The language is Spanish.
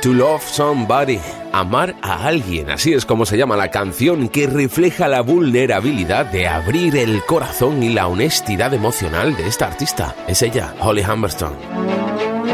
To Love Somebody, amar a alguien, así es como se llama la canción, que refleja la vulnerabilidad de abrir el corazón y la honestidad emocional de esta artista. Es ella, Holly Humberstone.